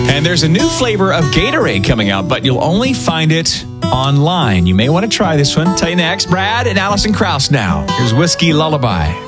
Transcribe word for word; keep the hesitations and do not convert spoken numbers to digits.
And there's a new flavor of Gatorade coming out, but you'll only find it online. You may want to try this one. Tell you next. Brad and Allison Krauss now. Here's Whiskey Lullaby.